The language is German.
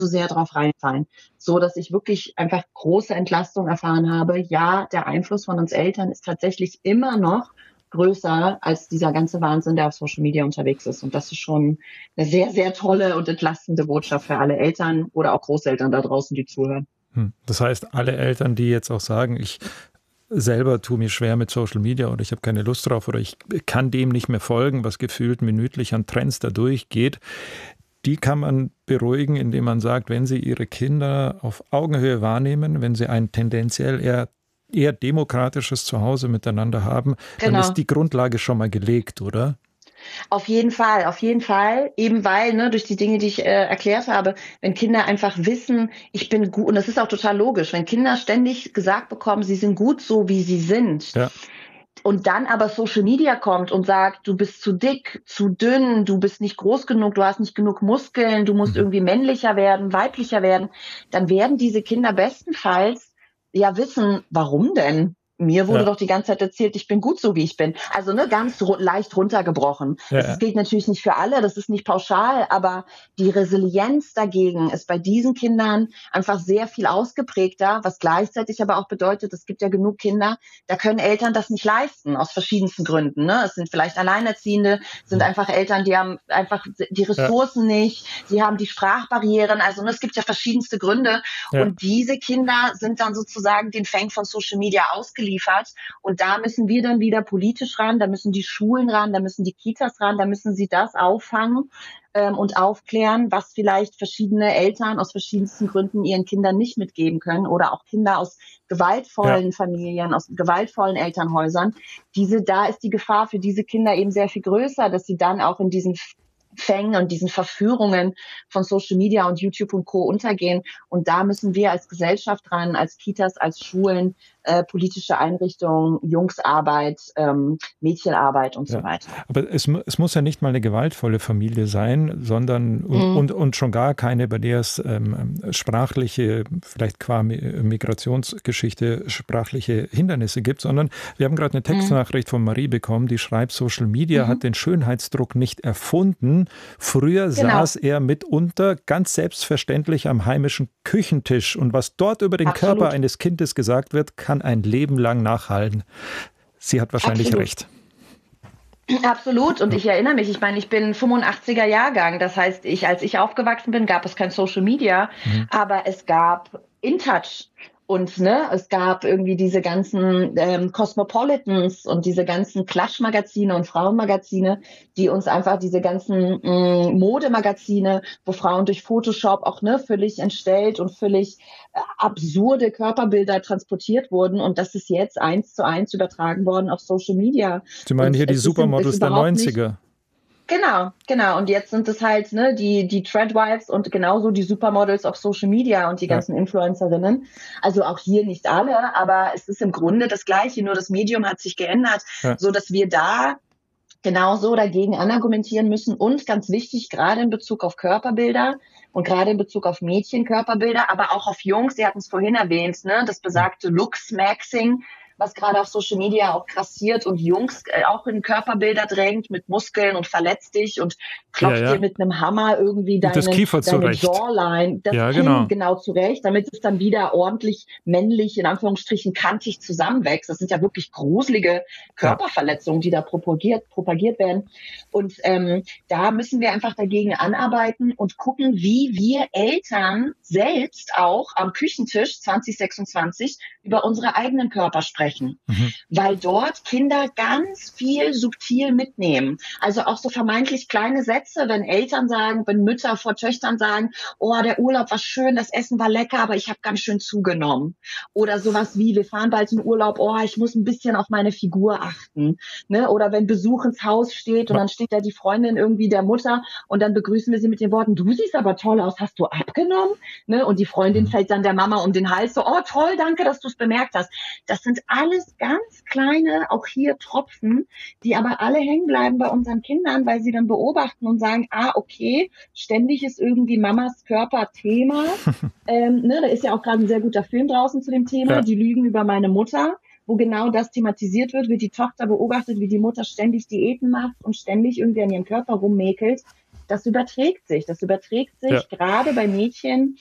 sehr drauf reinfallen, so dass ich wirklich einfach große Entlastung erfahren habe. Ja, der Einfluss von uns Eltern ist tatsächlich immer noch größer als dieser ganze Wahnsinn, der auf Social Media unterwegs ist. Und das ist schon eine sehr, sehr tolle und entlastende Botschaft für alle Eltern oder auch Großeltern da draußen, die zuhören. Das heißt, alle Eltern, die jetzt auch sagen, ich selber tue mir schwer mit Social Media oder ich habe keine Lust drauf oder ich kann dem nicht mehr folgen, was gefühlt minütlich an Trends da durchgeht, die kann man beruhigen, indem man sagt, wenn sie ihre Kinder auf Augenhöhe wahrnehmen, wenn sie ein tendenziell eher demokratisches Zuhause miteinander haben, dann ist Genau. die Grundlage schon mal gelegt, oder? Auf jeden Fall, auf jeden Fall. Eben weil, ne, durch die Dinge, die ich erklärt habe, wenn Kinder einfach wissen, ich bin gut, und das ist auch total logisch, wenn Kinder ständig gesagt bekommen, sie sind gut so, wie sie sind, Ja. und dann aber Social Media kommt und sagt, du bist zu dick, zu dünn, du bist nicht groß genug, du hast nicht genug Muskeln, du musst irgendwie männlicher werden, weiblicher werden, dann werden diese Kinder bestenfalls ja wissen, warum denn? Mir wurde Ja. doch die ganze Zeit erzählt, ich bin gut so, wie ich bin. Also ne, ganz leicht runtergebrochen. Das gilt natürlich nicht für alle, das ist nicht pauschal, aber die Resilienz dagegen ist bei diesen Kindern einfach sehr viel ausgeprägter, was gleichzeitig aber auch bedeutet, es gibt ja genug Kinder, da können Eltern das nicht leisten, aus verschiedensten Gründen. Ne? Es sind vielleicht Alleinerziehende, sind einfach Eltern, die haben einfach die Ressourcen nicht, die haben die Sprachbarrieren, also ne, es gibt ja verschiedenste Gründe. Und diese Kinder sind dann sozusagen den Fängen von Social Media ausgeliefert. Und da müssen wir dann wieder politisch ran, da müssen die Schulen ran, da müssen die Kitas ran, da müssen sie das auffangen und aufklären, was vielleicht verschiedene Eltern aus verschiedensten Gründen ihren Kindern nicht mitgeben können oder auch Kinder aus gewaltvollen Familien, aus gewaltvollen Elternhäusern. Da ist die Gefahr für diese Kinder eben sehr viel größer, dass sie dann auch in diesen Fängen und diesen Verführungen von Social Media und YouTube und Co. untergehen. Und da müssen wir als Gesellschaft ran, als Kitas, als Schulen, politische Einrichtungen, Jungsarbeit, Mädchenarbeit und so weiter. Aber es muss ja nicht mal eine gewaltvolle Familie sein, sondern und schon gar keine, bei der es sprachliche, vielleicht qua Migrationsgeschichte, sprachliche Hindernisse gibt, sondern wir haben gerade eine Textnachricht von Marie bekommen, die schreibt, Social Media hat den Schönheitsdruck nicht erfunden. Früher saß er mitunter ganz selbstverständlich am heimischen Küchentisch und was dort über den Körper eines Kindes gesagt wird, kann ein Leben lang nachhallen. Sie hat wahrscheinlich recht. Absolut. Und ich erinnere mich, ich meine, ich bin 85er Jahrgang. Das heißt, als ich aufgewachsen bin, gab es kein Social Media, aber es gab InTouch. Und ne, es gab irgendwie diese ganzen Cosmopolitans und diese ganzen Klatschmagazine und Frauenmagazine, die uns einfach diese ganzen Modemagazine, wo Frauen durch Photoshop auch ne völlig entstellt und völlig absurde Körperbilder transportiert wurden. Und das ist jetzt 1:1 übertragen worden auf Social Media. Sie meinen hier die Supermodels der 90er? Genau. Und jetzt sind es halt ne, die Treadwives und genauso die Supermodels auf Social Media und die ganzen Influencerinnen. Also auch hier nicht alle, aber es ist im Grunde das Gleiche, nur das Medium hat sich geändert, so dass wir da genauso dagegen anargumentieren müssen. Und ganz wichtig, gerade in Bezug auf Körperbilder und gerade in Bezug auf Mädchenkörperbilder, aber auch auf Jungs, Sie hatten es vorhin erwähnt, ne, das besagte Looks-Maxing, was gerade auf Social Media auch grassiert und Jungs auch in Körperbilder drängt mit Muskeln und verletzt dich und klopft dir mit einem Hammer irgendwie deine Jawline, das Kinn genau zurecht, damit es dann wieder ordentlich männlich, in Anführungsstrichen kantig zusammenwächst. Das sind ja wirklich gruselige Körperverletzungen, die da propagiert werden. Und da müssen wir einfach dagegen anarbeiten und gucken, wie wir Eltern selbst auch am Küchentisch 2026 über unsere eigenen Körper sprechen. Weil dort Kinder ganz viel subtil mitnehmen. Also auch so vermeintlich kleine Sätze, wenn Eltern sagen, wenn Mütter vor Töchtern sagen, oh, der Urlaub war schön, das Essen war lecker, aber ich habe ganz schön zugenommen. Oder sowas wie, wir fahren bald in Urlaub, oh, ich muss ein bisschen auf meine Figur achten. Ne? Oder wenn Besuch ins Haus steht und dann steht da die Freundin irgendwie der Mutter und dann begrüßen wir sie mit den Worten, du siehst aber toll aus, hast du abgenommen? Ne? Und die Freundin fällt dann der Mama um den Hals, so, oh toll, danke, dass du es bemerkt hast. Das sind alles ganz kleine, auch hier Tropfen, die aber alle hängen bleiben bei unseren Kindern, weil sie dann beobachten und sagen, okay, ständig ist irgendwie Mamas Körper Thema. Ne, da ist ja auch gerade ein sehr guter Film draußen zu dem Thema, Die Lügen über meine Mutter, wo genau das thematisiert wird, wie die Tochter beobachtet, wie die Mutter ständig Diäten macht und ständig irgendwie an ihrem Körper rummäkelt. das überträgt sich. Das überträgt sich gerade bei Mädchen